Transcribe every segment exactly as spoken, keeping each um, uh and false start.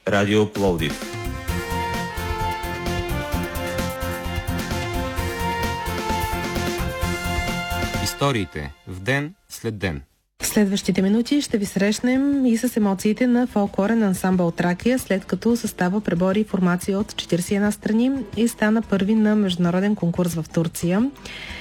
Радио Пловдив. Историите в ден след ден. В следващите минути ще ви срещнем и с емоциите на фолклорен ансамбъл Тракия, след като състава пребори формация от четиридесет и една страни и стана първи на международен конкурс в Турция.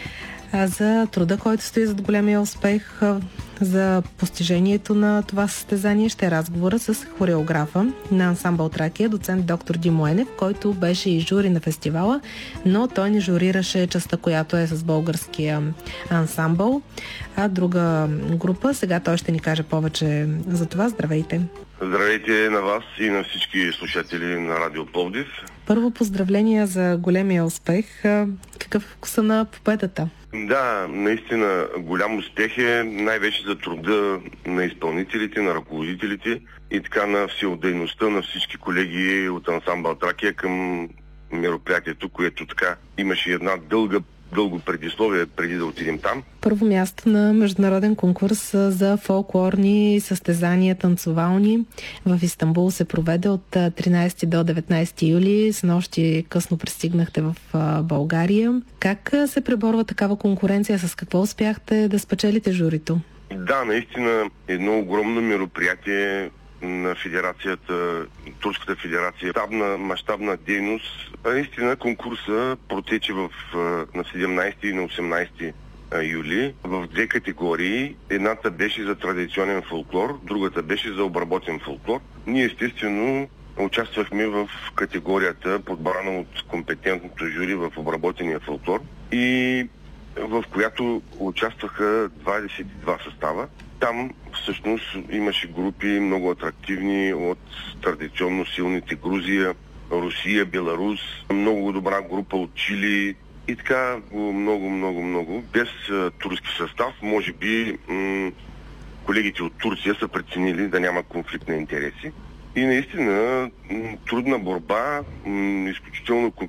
За труда, който стои зад големия успех, за постижението на това състезание ще е разговора с хореографа на ансамбъл Тракия, доцент доктор Димо Енев, който беше и жури на фестивала, но той не журираше частта, която е с българския ансамбъл, а друга група. Сега той ще ни каже повече за това. Здравейте! Здравейте на вас и на всички слушатели на Радио Пловдив. Първо поздравления за големия успех. Какъв е вкуса на победата? Да, наистина голям успех е, най-вече за труда на изпълнителите, на ръководителите и така на всеотдайността на всички колеги от ансамбъл Тракия към мероприятието, което така имаше една дълга дълго предисловие преди да отидем там. Първо място на международен конкурс за фолклорни състезания танцовални в Истанбул се проведе от тринадесети до деветнадесети юли. Снощи късно пристигнахте в България. Как се преборва такава конкуренция? С какво успяхте да спечелите журито? Да, наистина едно огромно мероприятие на федерацията, Турската федерация, мащабна, мащабна дейност. А наистина конкурса протече в, на седемнадесети и на осемнадесети юли в две категории. Едната беше за традиционен фолклор, другата беше за обработен фолклор. Ние естествено участвахме в категорията, подбрана от компетентното жури в обработения фолклор и в която участваха двадесет и два състава. Там всъщност имаше групи много атрактивни от традиционно силните Грузия, Русия, Беларус, много добра група от Чили и така много, много, много. Без а, турски състав, може би м- колегите от Турция са преценили да няма конфликт на интереси. И наистина м- трудна борба, м- изключително